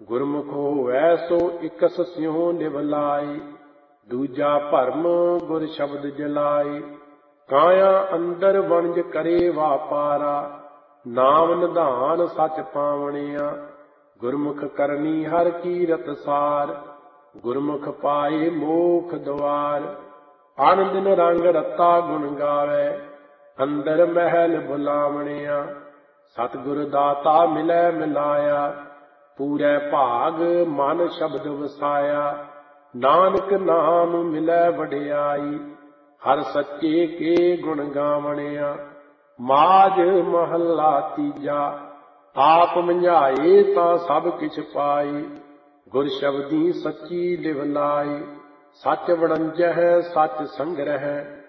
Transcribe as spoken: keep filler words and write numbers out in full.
ਗੁਰਮੁਖ ਹੋਵੈ ਸੋ x ਸਿਉ ਨਿਵ ਲਾਈ। ਦੂਜਾ ਭਰਮ ਗੁਰ ਸ਼ਬਦ ਜਲਾਈ। ਕਾਇਆ ਅੰਦਰ ਵਣਜ ਕਰੇ ਵਾਪਾਰਾ। ਨਾਮ ਨਿਧਾਨ ਸਚ ਪਾਵਣਿਆ। ਗੁਰਮੁਖ ਕਰਨੀ ਹਰ ਕੀਰਤ ਸਾਰ। ਗੁਰਮੁਖ ਪਾਏ ਮੋਖ ਦੁਆਰ। ਅਨ ਦਿਨ ਰੰਗ ਰਤਾ ਗੁਣ ਗਾਵੈ। ਅੰਦਰ ਮਹਿਲ ਬੁਲਾਵਣਿਆ। ਸਤਿਗੁਰ ਦਾਤਾ ਮਿਲੈ ਮਿਲਾਇਆ। ਪੂਰੈ ਭਾਗ ਮਨ ਸ਼ਬਦ ਵਸਾਇਆ। ਨਾਨਕ ਨਾਮ ਮਿਲੈ ਵਡਿਆਈ। ਹਰ ਸੱਚੇ ਕੇ ਗੁਣ ਗਾਵਣਿਆ। ਮਾਝ ਮਹੱਲਾ ਤੀਜਾ। ਆਪ ਮੰਝਾਏ ਤਾਂ ਸਭ ਕਿਛ ਪਾਈ। ਗੁਰ ਸ਼ਬਦੀ ਸੱਚੀ ਲਿਵ ਲਾਈ। ਸੱਚ ਵਣੰਜਹਿ ਸੱਚ ਸੰਗ੍ਰਹਿ।